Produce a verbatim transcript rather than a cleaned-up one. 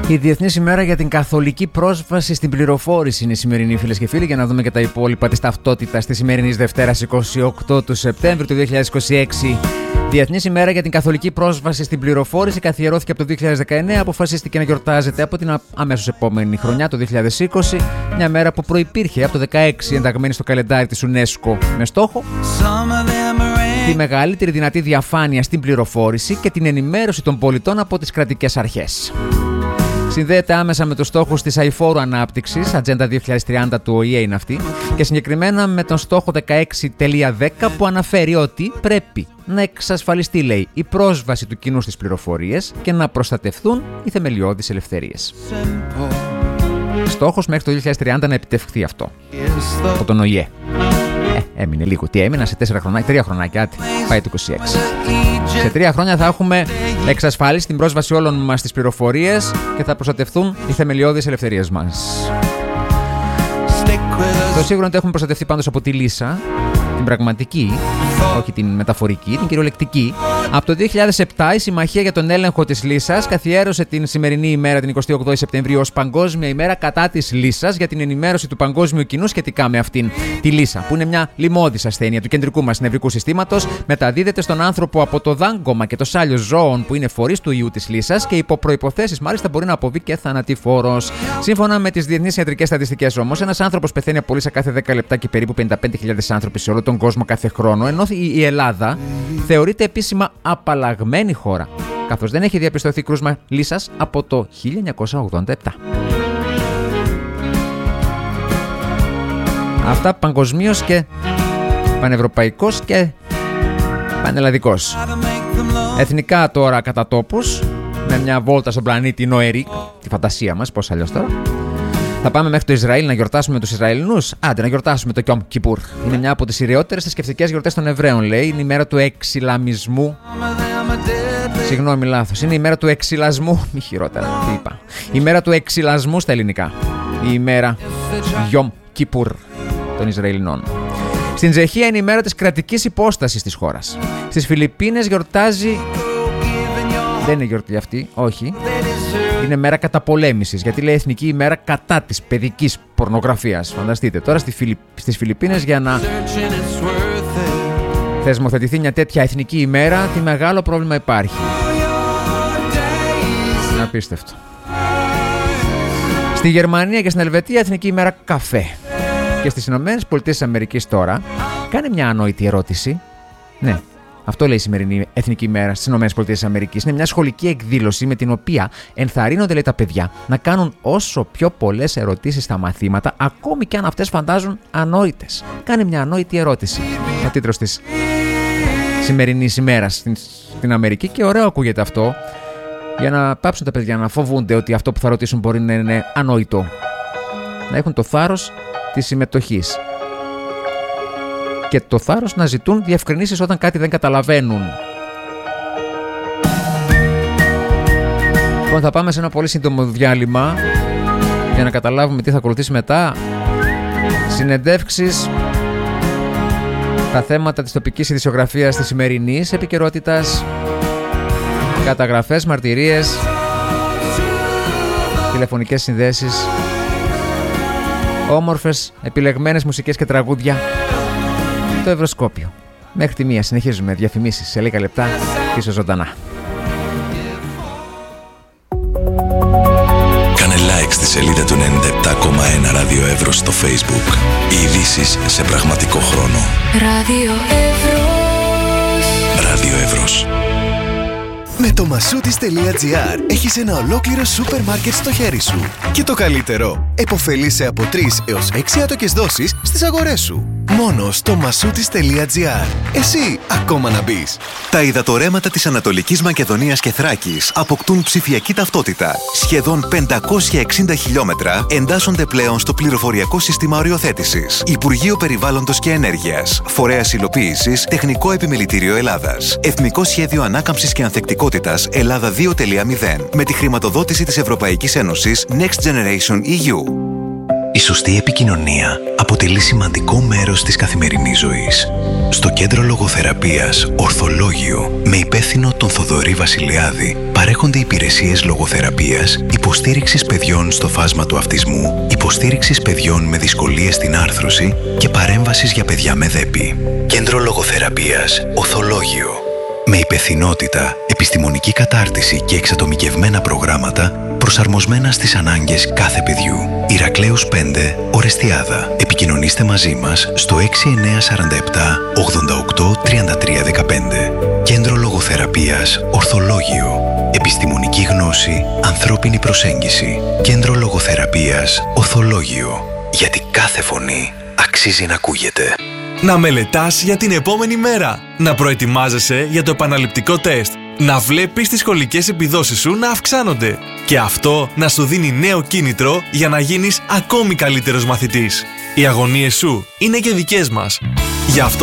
Η Διεθνής ημέρα για την καθολική πρόσβαση στην πληροφόρηση είναι η σημερινή, φίλες και φίλοι, για να δούμε και τα υπόλοιπα της ταυτότητας της σημερινής Δευτέρας εικοστή όγδοη του Σεπτέμβρη του δύο χιλιάδες είκοσι έξι. Διεθνής ημέρα για την καθολική πρόσβαση στην πληροφόρηση καθιερώθηκε από το δύο χιλιάδες δεκαεννέα, αποφασίστηκε να γιορτάζεται από την αμέσως επόμενη χρονιά, το δύο χιλιάδες είκοσι, μια μέρα που προϋπήρχε από το δεκαέξι, ενταγμένη στο καλεντάρι της UNESCO, με στόχο τη μεγαλύτερη δυνατή διαφάνεια στην πληροφόρηση και την ενημέρωση των πολιτών από τις κρατικές αρχές. Συνδέεται άμεσα με τους στόχους της αειφόρου ανάπτυξης, Ατζέντα δύο χιλιάδες τριάντα του Ο Η Ε είναι αυτή, και συγκεκριμένα με τον στόχο δεκαέξι δέκα που αναφέρει ότι πρέπει να εξασφαλιστεί, λέει, η πρόσβαση του κοινού στις πληροφορίες και να προστατευθούν οι θεμελιώδεις ελευθερίες. Στόχος μέχρι το δύο χιλιάδες τριάντα να επιτευχθεί αυτό από τον Ο Η Ε. Ε, έμεινε λίγο. Τι έμεινα σε τέσσερα χρονάκια, τρία χρονάκια, άτι, πάει το είκοσι έξι. Σε τρία χρόνια θα έχουμε εξασφάλιση την πρόσβαση όλων μας στις πληροφορίες και θα προστατευτούν οι θεμελιώδεις ελευθερίες μας. Το σίγουρο είναι ότι έχουμε προστατευτεί πάντως από τη Λύσα, την πραγματική, όχι την μεταφορική, την κυριολεκτική. Από το δύο χιλιάδες επτά η Συμμαχία για τον Έλεγχο της Λύσας καθιέρωσε την σημερινή ημέρα, την εικοστή όγδοη Σεπτεμβρίου, ως Παγκόσμια ημέρα κατά της Λύσας, για την ενημέρωση του παγκόσμιου κοινού σχετικά με αυτήν τη Λύσα, που είναι μια λιμώδης ασθένεια του κεντρικού μας νευρικού συστήματος. Μεταδίδεται στον άνθρωπο από το δάγκωμα και το σάλιο ζώων που είναι φορείς του ιού της Λύσας και υπό προϋποθέσεις μάλιστα μπορεί να αποβεί και θανατηφόρος. Σύμφωνα με τις διεθνείς ιατρικές στατιστικές όμως, ένας άνθρωπος πεθαίνει από Λύσα κάθε δέκα λεπτά και περίπου πενήντα πέντε χιλιάδες άνθρωποι σε όλο τον κόσμο κάθε χρόνο, ενώ η Ελλάδα θεωρείται επίσημα απαλλαγμένη χώρα, καθώς δεν έχει διαπιστωθεί κρούσμα Λύσας από το χίλια εννιακόσια ογδόντα επτά. Αυτά παγκοσμίως και πανευρωπαϊκός και πανελλαδικός. Εθνικά τώρα κατά τόπους, με μια βόλτα στον πλανήτη Νοερίκ, τη φαντασία μας, πώς αλλιώς τώρα. Θα πάμε μέχρι το Ισραήλ να γιορτάσουμε με τους Ισραηλινούς. Άντε, να γιορτάσουμε το Γιόμ Κιπούρ. Είναι μια από τις ιεραιότερες θρησκευτικές γιορτές των Εβραίων, λέει. Είναι η μέρα του εξυλαμισμού. Συγγνώμη, λάθος. Είναι η μέρα του εξυλασμού. Μη χειρότερα, τι είπα. Η μέρα του εξυλασμού στα ελληνικά. Η ημέρα Γιόμ Κιπούρ των Ισραηλινών. Στην Τσεχία είναι η μέρα της κρατικής υπόστασης της χώρας. Στις Φιλιππίνες γιορτάζει. Δεν είναι γιορτή αυτή, όχι. Είναι μέρα καταπολέμησης, γιατί λέει Εθνική ημέρα κατά της παιδικής πορνογραφίας. Φανταστείτε τώρα στη Φιλιπ... στις Φιλιππίνες, για να θεσμοθετηθεί μια τέτοια εθνική ημέρα, τι μεγάλο πρόβλημα υπάρχει. Είναι απίστευτο. Στη Γερμανία και στην Ελβετία Εθνική ημέρα καφέ. Και στις Ηνωμένες Πολιτείες της Αμερικής τώρα κάνει μια ανόητη ερώτηση. Ναι. Αυτό λέει η σημερινή Εθνική ημέρα στις ΗΠΑ. Είναι μια σχολική εκδήλωση με την οποία ενθαρρύνονται, λέει, τα παιδιά να κάνουν όσο πιο πολλές ερωτήσεις στα μαθήματα, ακόμη και αν αυτές φαντάζουν ανόητες. Κάνει μια ανόητη ερώτηση. Ο τίτλος της σημερινής ημέρας στην, στην Αμερική, και ωραίο ακούγεται αυτό, για να πάψουν τα παιδιά να φοβούνται ότι αυτό που θα ρωτήσουν μπορεί να είναι ανόητο. Να έχουν το θάρρος της συμμετοχής και το θάρρος να ζητούν διευκρινήσεις όταν κάτι δεν καταλαβαίνουν. Λοιπόν, θα πάμε σε ένα πολύ σύντομο διάλειμμα για να καταλάβουμε τι θα ακολουθήσει μετά. Συνεντεύξεις, τα θέματα της τοπικής ειδησιογραφίας της σημερινής επικαιρότητας, καταγραφές, μαρτυρίες, τηλεφωνικές συνδέσεις, όμορφες επιλεγμένες μουσικές και τραγούδια. Το Ευρωσκόπιο. Μέχρι τη μία συνεχίζουμε διαφημίσεις σε λίγα λεπτά πίσω ζωντανά. Κάνε like στη σελίδα του ενενήντα επτά κόμμα ένα Ράδιο Εύρος στο Facebook. Οι ειδήσεις σε πραγματικό χρόνο. Ράδιο Εύρος. Ράδιο Εύρος. Με το μασούτις τελεία τζι άρ έχεις ένα ολόκληρο σούπερ μάρκετ στο χέρι σου. Και το καλύτερο, επωφελείσαι από τρεις έως έξι άτοκες δόσεις στις αγορές σου. Μόνο στο μασούτις τελεία τζι άρ. Εσύ ακόμα να μπεις. Τα υδατορέματα της Ανατολικής Μακεδονίας και Θράκης αποκτούν ψηφιακή ταυτότητα. Σχεδόν πεντακόσια εξήντα χιλιόμετρα εντάσσονται πλέον στο πληροφοριακό σύστημα οριοθέτησης. Υπουργείο Περιβάλλοντος και Ενέργειας. Φορέας Υλοποίησης Τεχνικό Επιμελητήριο Ελλάδας. Εθνικό Σχέδιο Ανάκαμψης και Ανθεκτικότητας Ελλάδα δύο τελεία μηδέν. Με τη χρηματοδότηση της Ευρωπαϊκής Ένωσης Next Generation ι γιου. Η σωστή επικοινωνία από αποτελεί σημαντικό μέρος της καθημερινής ζωής. Στο Κέντρο Λογοθεραπείας Ορθολόγιο, με υπεύθυνο τον Θοδωρή Βασιλιάδη, παρέχονται υπηρεσίες λογοθεραπείας, υποστήριξης παιδιών στο φάσμα του αυτισμού, υποστήριξης παιδιών με δυσκολίες στην άρθρωση και παρέμβασης για παιδιά με δέπη. Κέντρο Λογοθεραπείας Ορθολόγιο. Με υπευθυνότητα, επιστημονική κατάρτιση και εξατομικευμένα προγράμματα προσαρμοσμένα στις ανάγκες κάθε παιδιού. Ηρακλέους πέντε, Ορεστιάδα. Επικοινωνήστε μαζί μας στο έξι εννιά τέσσερα επτά ογδόντα οκτώ τριάντα τρία δεκαπέντε. Κέντρο Λογοθεραπείας Ορθολόγιο. Επιστημονική γνώση, ανθρώπινη προσέγγιση. Κέντρο Λογοθεραπείας Ορθολόγιο. Γιατί κάθε φωνή αξίζει να ακούγεται. Να μελετάς για την επόμενη μέρα. Να προετοιμάζεσαι για το επαναληπτικό τεστ. Να βλέπεις τις σχολικές επιδόσεις σου να αυξάνονται. Και αυτό να σου δίνει νέο κίνητρο για να γίνεις ακόμη καλύτερος μαθητής. Οι αγωνίες σου είναι και δικές μας. Γι' αυτό